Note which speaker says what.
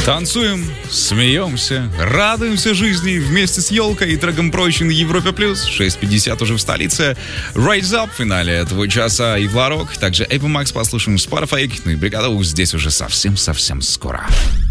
Speaker 1: Танцуем, смеемся, радуемся жизни вместе с елкой и треком «Прочь» на Европе+. 6:50 уже в столице. Raise Up в финале этого часа и Вларок. Также Apple Max послушаем Spotify. Ну и Бригада У здесь уже совсем-совсем скоро.